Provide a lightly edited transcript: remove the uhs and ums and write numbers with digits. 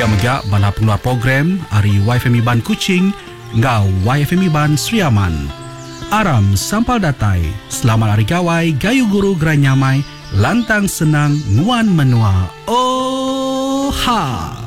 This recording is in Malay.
Megak bala pengeluar program Ari YFM Iban Kuching ngau YFM Iban Sriaman. Aram sampal datai. Selamat hari gawai, gayu guru gerai nyamai, lantang senang, nuan menua. Oh ha!